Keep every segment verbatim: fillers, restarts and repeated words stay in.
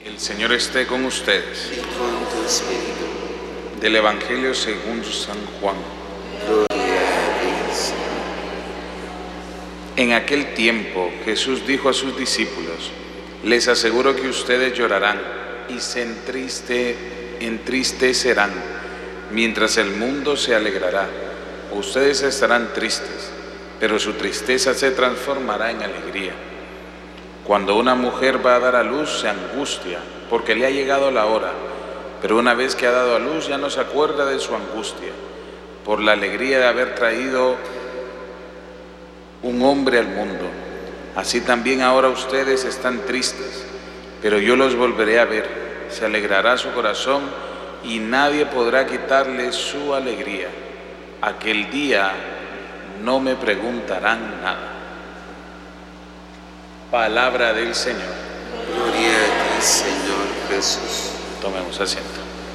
El Señor esté con ustedes. Y con tu espíritu. Del Evangelio según San Juan. Gloria a ti, Señor. En aquel tiempo Jesús dijo a sus discípulos: les aseguro que ustedes llorarán y se entriste, entristecerán, mientras el mundo se alegrará. Ustedes estarán tristes, pero su tristeza se transformará en alegría. Cuando una mujer va a dar a luz, se angustia, porque le ha llegado la hora, pero una vez que ha dado a luz ya no se acuerda de su angustia, por la alegría de haber traído un hombre al mundo. Así también ahora ustedes están tristes, pero yo los volveré a ver, se alegrará su corazón y nadie podrá quitarle su alegría. Aquel día no me preguntarán nada. Palabra del Señor. Gloria a ti, Señor Jesús. Tomemos asiento.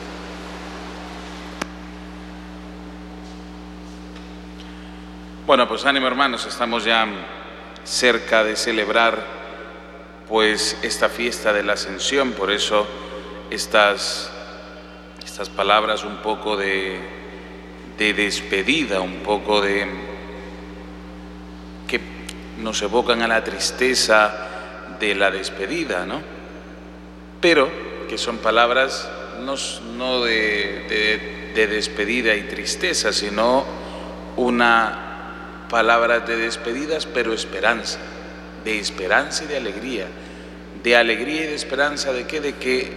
Bueno, pues ánimo, hermanos, estamos ya cerca de celebrar pues esta fiesta de la Ascensión, por eso estas, estas palabras un poco de, de despedida, un poco de que nos evocan a la tristeza de la despedida, ¿no? Pero que son palabras no, no de, de, de despedida y tristeza, sino una palabra de despedidas, pero esperanza, de esperanza y de alegría, de alegría y de esperanza de qué, de que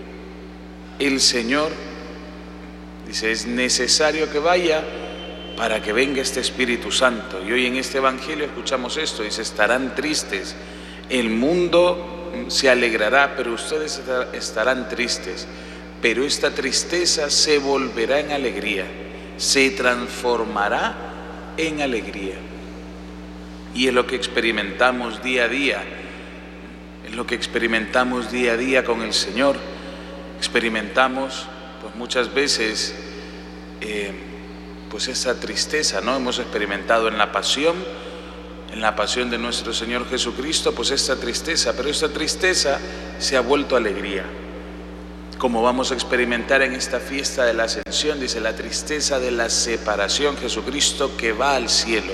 el Señor, dice, es necesario que vaya para que venga este Espíritu Santo. Y hoy en este Evangelio escuchamos esto, dice, estarán tristes, el mundo se alegrará, pero ustedes estarán tristes, pero esta tristeza se volverá en alegría, se transformará en alegría. Y es lo que experimentamos día a día, es lo que experimentamos día a día con el Señor. Experimentamos pues muchas veces eh, pues esa tristeza, ¿no? Hemos experimentado en la pasión, en la pasión de nuestro Señor Jesucristo, pues esta tristeza, pero esta tristeza se ha vuelto alegría. Como vamos a experimentar en esta fiesta de la Ascensión, dice, la tristeza de la separación, Jesucristo que va al cielo.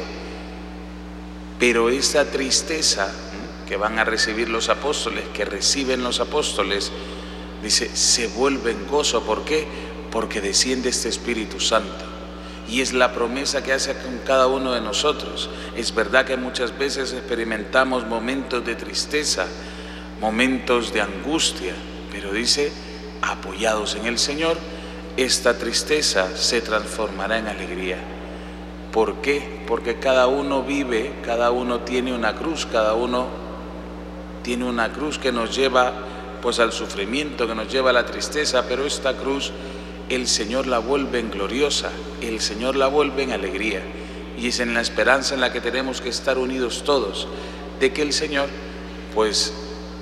Pero esa tristeza ¿eh? que van a recibir los apóstoles, que reciben los apóstoles, dice, se vuelve en gozo. ¿Por qué? Porque desciende este Espíritu Santo. Y es la promesa que hace con cada uno de nosotros. Es verdad que muchas veces experimentamos momentos de tristeza, momentos de angustia, pero dice, apoyados en el Señor, esta tristeza se transformará en alegría. ¿Por qué? Porque cada uno vive, cada uno tiene una cruz, cada uno tiene una cruz que nos lleva pues al sufrimiento, que nos lleva a la tristeza, pero esta cruz el Señor la vuelve en gloriosa, el Señor la vuelve en alegría. Y es en la esperanza en la que tenemos que estar unidos todos, de que el Señor pues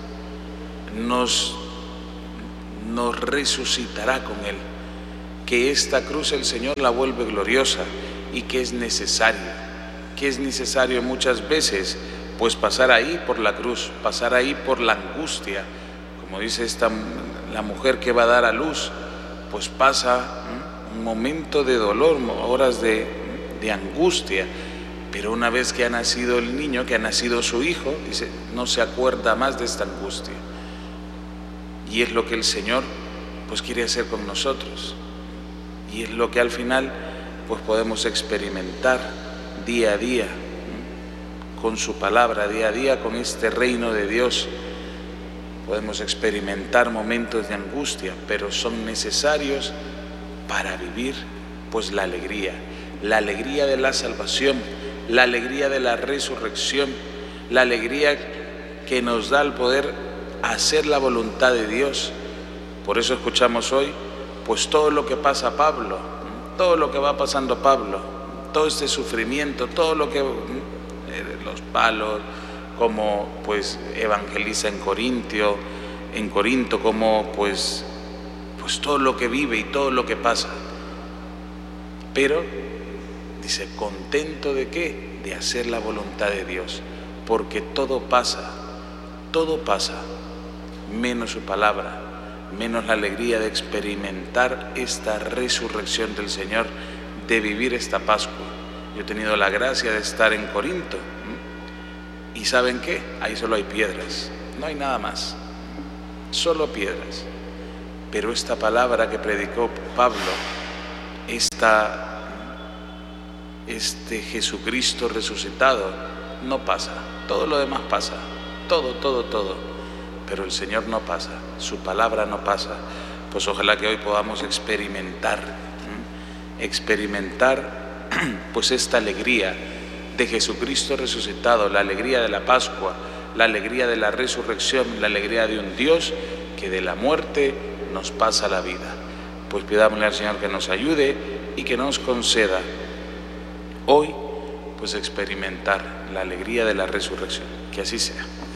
nos nos resucitará con Él, que esta cruz el Señor la vuelve gloriosa y que es necesario, que es necesario muchas veces pues pasar ahí por la cruz, pasar ahí por la angustia, como dice esta, la mujer que va a dar a luz, pues pasa ¿eh? un momento de dolor, horas de, de angustia, pero una vez que ha nacido el niño, que ha nacido su hijo, dice, no se acuerda más de esta angustia. Y es lo que el Señor pues quiere hacer con nosotros. Y es lo que al final pues podemos experimentar día a día, ¿no? Con su palabra, día a día, con este reino de Dios. Podemos experimentar momentos de angustia, pero son necesarios para vivir pues la alegría, la alegría de la salvación, la alegría de la resurrección, la alegría que nos da el poder hacer la voluntad de Dios. Por eso escuchamos hoy pues todo lo que pasa Pablo, todo lo que va pasando Pablo, todo este sufrimiento, todo lo que eh, los palos, como pues evangeliza en Corintio, en Corinto, como pues pues todo lo que vive y todo lo que pasa. Pero dice, contento de qué? De hacer la voluntad de Dios, porque todo pasa, todo pasa. menos su palabra, menos la alegría de experimentar esta resurrección del Señor, de vivir esta Pascua. Yo he tenido la gracia de estar en Corinto, y ¿saben qué? Ahí solo hay piedras, no hay nada más, solo piedras. Pero esta palabra que predicó Pablo, esta, este Jesucristo resucitado, no pasa. Todo lo demás pasa, todo, todo, todo. Pero el Señor no pasa, su palabra no pasa. Pues ojalá que hoy podamos experimentar, ¿eh? experimentar pues esta alegría de Jesucristo resucitado, la alegría de la Pascua, la alegría de la resurrección, la alegría de un Dios que de la muerte nos pasa la vida. Pues pidámosle al Señor que nos ayude y que nos conceda hoy pues experimentar la alegría de la resurrección. Que así sea.